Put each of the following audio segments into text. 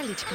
колечками.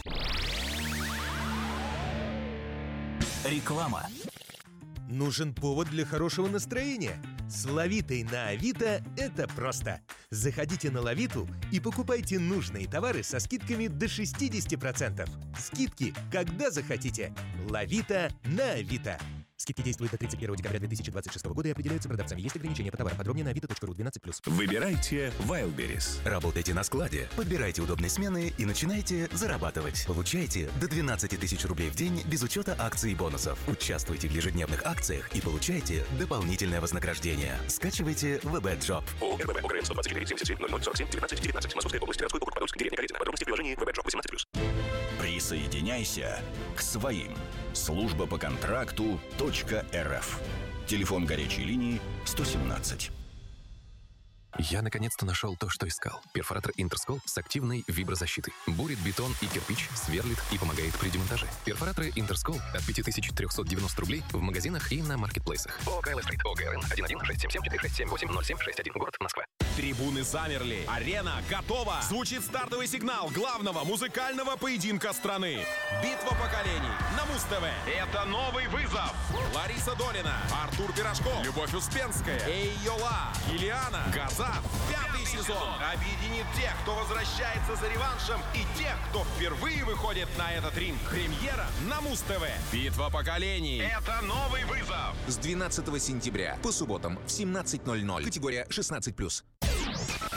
Реклама. Нужен повод для хорошего настроения? С Лавитой на Авито это просто. Заходите на Лавиту и покупайте нужные товары со скидками до 60%. Скидки, когда захотите. Лавита на Авито. Скидки действуют до 31 декабря 2026 года и определяются продавцами. Есть ограничения по товарам. Подробнее на avito.ru 12+. Выбирайте Wildberries. Работайте на складе, подбирайте удобные смены и начинайте зарабатывать. Получайте до 12 тысяч рублей в день без учета акций и бонусов. Участвуйте в ежедневных акциях и получайте дополнительное вознаграждение. Скачивайте VB-Job. ООО РБВ ОГРН 129 77 0047 19 19. Московская область. Городской округ Подольск. Деревня Калитина. Подробности в приложении VB-Job 18+. Присоединяйся к своим. Служба по контракту .рф. Телефон горячей линии 117. Я наконец-то нашел то, что искал. Перфоратор Интерскол с активной виброзащитой. Бурит бетон и кирпич, сверлит и помогает при демонтаже. Перфораторы Интерскол от 5390 рублей в магазинах и на маркетплейсах. ООО Кайло Стрит. ОГРН 1167746780761. Город Москва. Трибуны замерли. Арена готова. Звучит стартовый сигнал главного музыкального поединка страны. Битва поколений на Муз-ТВ. Это новый вызов. Лариса Долина, Артур Пирожков, Любовь Успенская, Эйола, Килиана, Газан. 5-й сезон объединит тех, кто возвращается за реваншем, и тех, кто впервые выходит на этот ринг. Премьера на Муз-ТВ. Битва поколений. Это новый вызов. С 12 сентября по субботам в 17:00. Категория 16+.